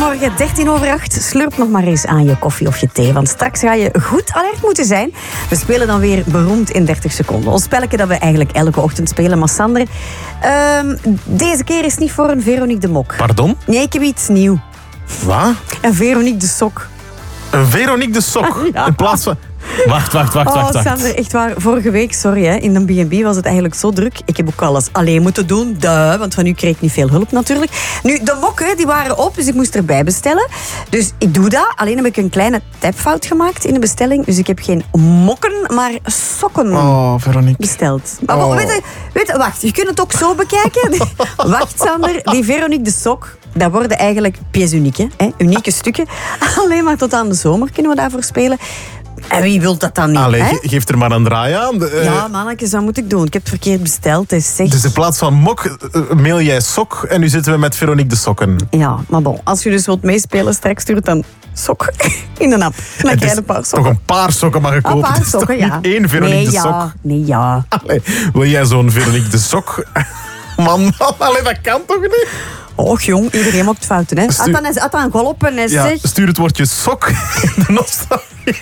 Goedemorgen, 7:13. Slurp nog maar eens aan je koffie of je thee, want straks ga je goed alert moeten zijn. We spelen dan weer beroemd in 30 seconden. Ons spelletje dat we eigenlijk elke ochtend spelen. Maar Sander, deze keer is niet voor een Veronique de Mok. Pardon? Nee, ik heb iets nieuws. Wat? Een Veronique de Sok. Een Veronique de Sok? Ja. In plaats van... Wacht. Sander, echt waar. Vorige week, sorry, hè, in de B&B was het eigenlijk zo druk. Ik heb ook alles alleen moeten doen. Want van u kreeg ik niet veel hulp natuurlijk. Nu, de mokken die waren op, dus ik moest erbij bestellen. Dus ik doe dat. Alleen heb ik een kleine tapfout gemaakt in de bestelling. Dus ik heb geen mokken, maar sokken Veronique. besteld. Maar wacht, je kunt het ook zo bekijken. Wacht, Sander. Die Veronique de Sok, dat worden eigenlijk pièces uniques, hè? Unieke stukken. Alleen maar tot aan de zomer kunnen we daarvoor spelen. En wie wil dat dan niet? Allee, hè? geef er maar een draai aan. Ja, mannetjes, wat moet ik doen? Ik heb het verkeerd besteld. Dus in plaats van mok mail jij sok en nu zitten we met Veronique de Sokken. Ja, maar bon, als je dus wilt meespelen, straks stuurt dan sok in de app. Dan krijg je een paar sokken. Toch een paar sokken mag ik kopen. Een paar sokken, ja. Niet één Veronique de Sok. Nee, ja. Allee, wil jij zo'n Veronique de Sok? Man, allee, dat kan toch niet? Och jong, iedereen maakt fouten, hè. Had dan golpen en zeg. Stuur het woordje sok in de nostalgie.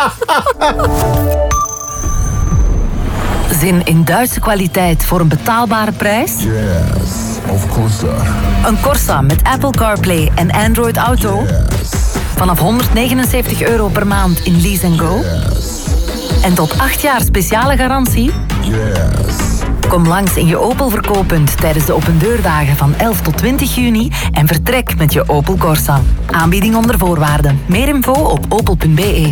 Zin in Duitse kwaliteit voor een betaalbare prijs? Yes, of course. Een Corsa met Apple CarPlay en Android Auto? Yes, Vanaf €179 per maand in Lease & Go? yes, En tot 8 jaar speciale garantie? yes. Kom langs in je Opel verkooppunt tijdens de opendeurdagen van 11 tot 20 juni en vertrek met je Opel Corsa. Aanbieding onder voorwaarden. Meer info op opel.be.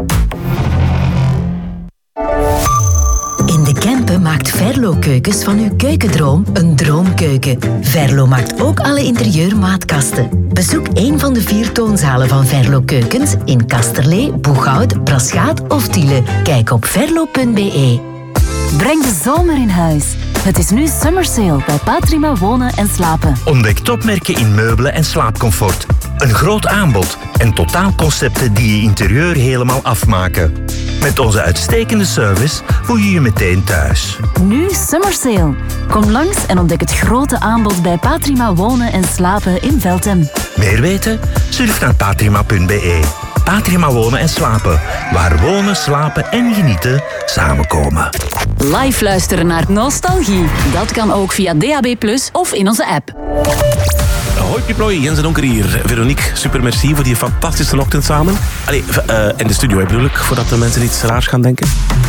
In de Kempen maakt Verlo Keukens van uw keukendroom een droomkeuken. Verlo maakt ook alle interieurmaatkasten. Bezoek een van de 4 toonzalen van Verlo Keukens in Kasterlee, Boeghout, Braschaat of Tiele. Kijk op verlo.be. Breng de zomer in huis. Het is nu Summer Sale bij Patrima Wonen en Slapen. Ontdek topmerken in meubelen en slaapcomfort. Een groot aanbod en totaalconcepten die je interieur helemaal afmaken. Met onze uitstekende service voel je je meteen thuis. Nu Summer Sale. Kom langs en ontdek het grote aanbod bij Patrima Wonen en Slapen in Veltem. Meer weten? Surf naar patrima.be. Patrima Wonen en Slapen. Waar wonen, slapen en genieten samenkomen. Live luisteren naar Nostalgie. Dat kan ook via DAB+ of in onze app. Hoi Piplooi, Jens en Donker hier. Veronique, super merci voor die fantastische ochtend samen. Allee, in de studio bedoel ik, voordat de mensen iets raars gaan denken.